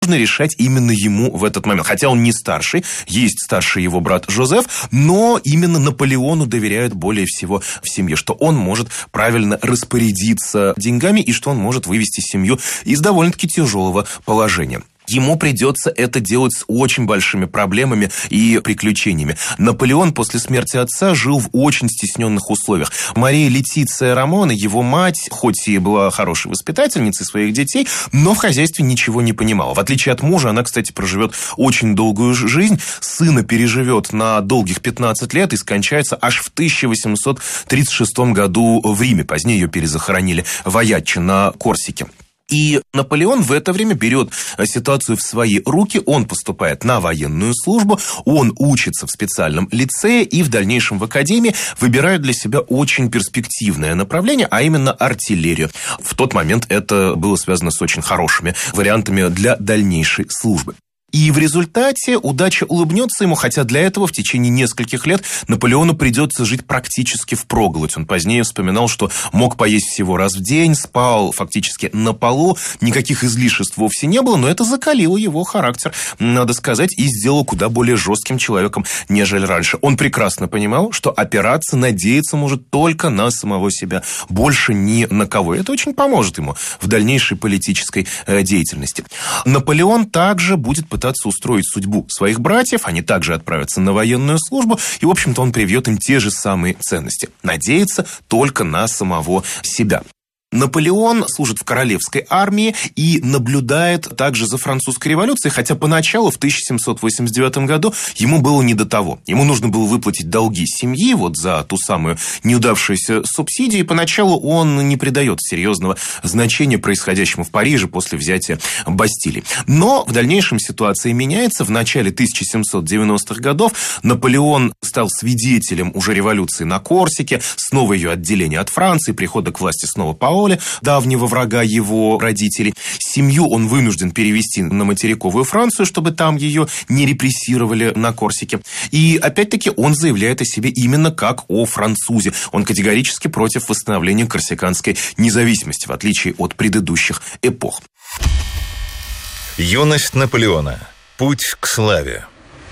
нужно решать именно ему в этот момент. Хотя он не старший, есть старший его брат Жозеф, но именно Наполеону доверяют более всего в семье, что он может правильно распорядиться деньгами и что он может вывести семью из довольно-таки тяжелого положения. Ему придется это делать с очень большими проблемами и приключениями. Наполеон после смерти отца жил в очень стесненных условиях. Мария Летиция Рамона, его мать, хоть и была хорошей воспитательницей своих детей, но в хозяйстве ничего не понимала. В отличие от мужа, она, кстати, проживет очень долгую жизнь. Сына переживет на долгих 15 лет и скончается аж в 1836 году в Риме. Позднее ее перезахоронили в Аяччо на Корсике. И Наполеон в это время берет ситуацию в свои руки, он поступает на военную службу, он учится в специальном лицее и в дальнейшем в академии выбирает для себя очень перспективное направление, а именно артиллерию. В тот момент это было связано с очень хорошими вариантами для дальнейшей службы. И в результате удача улыбнется ему, хотя для этого в течение нескольких лет Наполеону придется жить практически впроголодь. Он позднее вспоминал, что мог поесть всего раз в день, спал фактически на полу, никаких излишеств вовсе не было, но это закалило его характер, надо сказать, и сделало куда более жестким человеком, нежели раньше. Он прекрасно понимал, что опираться, надеяться может только на самого себя, больше ни на кого. Это очень поможет ему в дальнейшей политической деятельности. Наполеон также будет пытаться устроить судьбу своих братьев, они также отправятся на военную службу, и, в общем-то, он привьет им те же самые ценности. Надеяться только на самого себя. Наполеон служит в королевской армии и наблюдает также за французской революцией, хотя поначалу, в 1789 году, ему было не до того. Ему нужно было выплатить долги семьи вот за ту самую неудавшуюся субсидию, и поначалу он не придает серьезного значения происходящему в Париже после взятия Бастилии. Но в дальнейшем ситуация меняется. В начале 1790-х годов Наполеон стал свидетелем уже революции на Корсике, снова ее отделения от Франции, прихода к власти снова Паоли, давнего врага его родителей. Семью он вынужден перевести на материковую Францию, чтобы там ее не репрессировали на Корсике. И опять-таки он заявляет о себе именно как о французе. Он категорически против восстановления корсиканской независимости, в отличие от предыдущих эпох. Юность Наполеона. Путь к славе.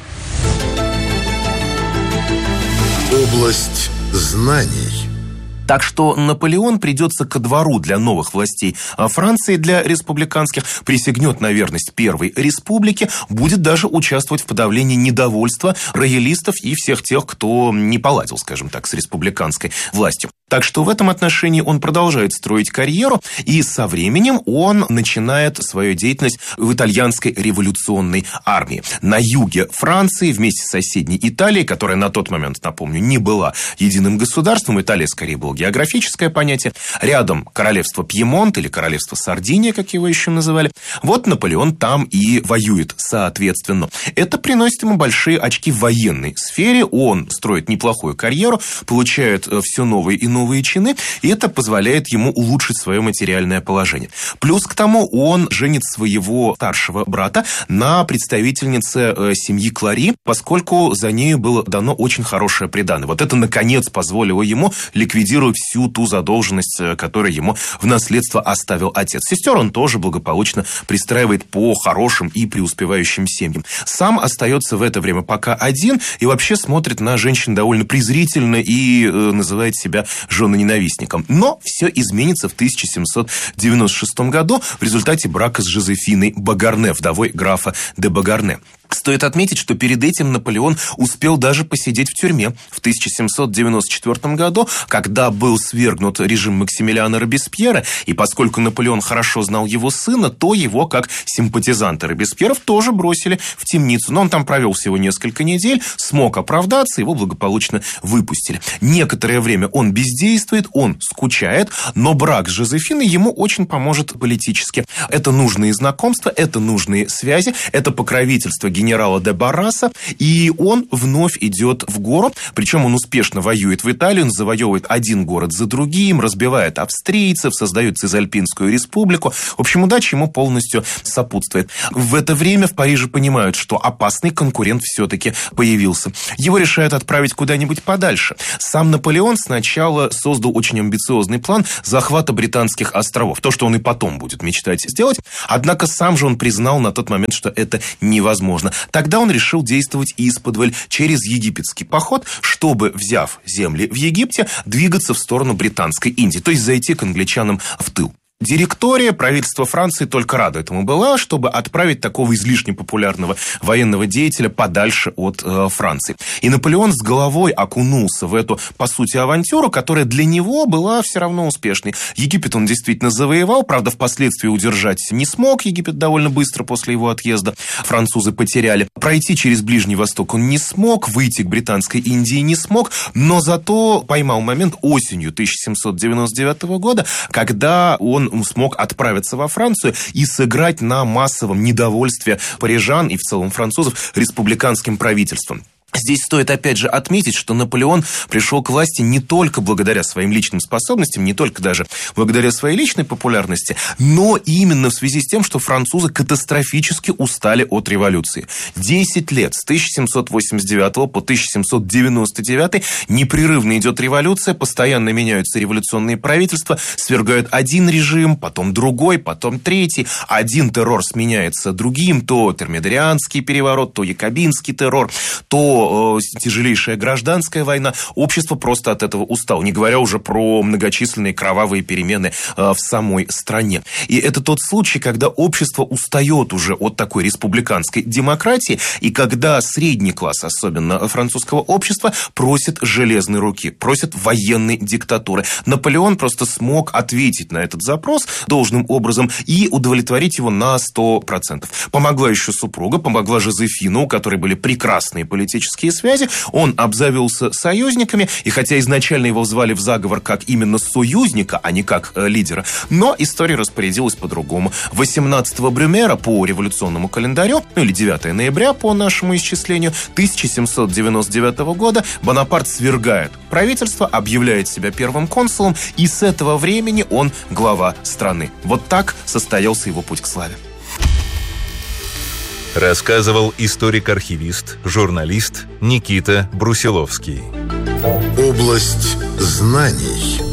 Область знаний. Так что Наполеон придется ко двору для новых властей Франции, для республиканских, присягнет на верность Первой Республике, будет даже участвовать в подавлении недовольства роялистов и всех тех, кто не поладил, скажем так, с республиканской властью. Так что в этом отношении он продолжает строить карьеру, и со временем он начинает свою деятельность в итальянской революционной армии. На юге Франции, вместе с соседней Италией, которая на тот момент, напомню, не была единым государством, Италия скорее была географическое понятие, рядом королевство Пьемонт или королевство Сардиния, как его еще называли. Вот Наполеон там и воюет, соответственно. Это приносит ему большие очки в военной сфере, он строит неплохую карьеру, получает все новые и новые чины, и это позволяет ему улучшить свое материальное положение. Плюс к тому он женит своего старшего брата на представительнице семьи Клари, поскольку за нею было дано очень хорошее приданое. Вот это, наконец, позволило ему ликвидировать всю ту задолженность, которую ему в наследство оставил отец. Сестер он тоже благополучно пристраивает по хорошим и преуспевающим семьям. Сам остается в это время пока один и вообще смотрит на женщин довольно презрительно и называет себя женоненавистником. Но все изменится в 1796 году в результате брака с Жозефиной Багарне, вдовой графа де Багарне. Стоит отметить, что перед этим Наполеон успел даже посидеть в тюрьме в 1794 году, когда был свергнут режим Максимилиана Робеспьера, и поскольку Наполеон хорошо знал его сына, то его, как симпатизанта Робеспьеров, тоже бросили в темницу. Но он там провел всего несколько недель, смог оправдаться, его благополучно выпустили. Некоторое время он бездействует, он скучает, но брак с Жозефиной ему очень поможет политически. Это нужные знакомства, это нужные связи, это покровительство генерала де Барраса, и он вновь идет в гору, причем он успешно воюет в Италии, он завоевывает один город за другим, разбивает австрийцев, создает Цизальпинскую республику. В общем, удача ему полностью сопутствует. В это время в Париже понимают, что опасный конкурент все-таки появился. Его решают отправить куда-нибудь подальше. Сам Наполеон сначала создал очень амбициозный план захвата Британских островов. То, что он и потом будет мечтать сделать. Однако сам же он признал на тот момент, что это невозможно. Тогда он решил действовать исподволь через египетский поход, чтобы, взяв земли в Египте, двигаться в сторону Британской Индии, то есть зайти к англичанам в тыл. Директория правительства Франции только рада этому была, чтобы отправить такого излишне популярного военного деятеля подальше от Франции. И Наполеон с головой окунулся в эту, по сути, авантюру, которая для него была все равно успешной. Египет он действительно завоевал, правда, впоследствии удержать не смог. Египет довольно быстро после его отъезда французы потеряли. Пройти через Ближний Восток он не смог, выйти к Британской Индии не смог, но зато поймал момент осенью 1799 года, когда он смог отправиться во Францию и сыграть на массовом недовольстве парижан и в целом французов республиканским правительством. Здесь стоит опять же отметить, что Наполеон пришел к власти не только благодаря своим личным способностям, не только даже благодаря своей личной популярности, но именно в связи с тем, что французы катастрофически устали от революции. 10 лет, с 1789 по 1799 непрерывно идет революция, постоянно меняются революционные правительства, свергают один режим, потом другой, потом третий. Один террор сменяется другим, то термидорианский переворот, то якобинский террор, то тяжелейшая гражданская война. Общество просто от этого устало, не говоря уже про многочисленные кровавые перемены в самой стране. И это тот случай, когда общество устает уже от такой республиканской демократии, и когда средний класс, особенно французского общества, просит железной руки, просит военной диктатуры. Наполеон просто смог ответить на этот запрос должным образом и удовлетворить его на 100%. Помогла еще супруга, помогла Жозефина, у которой были прекрасные политические связи, он обзавелся союзниками, и хотя изначально его звали в заговор как именно союзника, а не как лидера, но история распорядилась по-другому. 18-го Брюмера по революционному календарю, или 9 ноября по нашему исчислению, 1799 года Бонапарт свергает правительство, объявляет себя первым консулом, и с этого времени он глава страны. Вот так состоялся его путь к славе. Рассказывал историк-архивист, журналист Никита Брусиловский. Область знаний.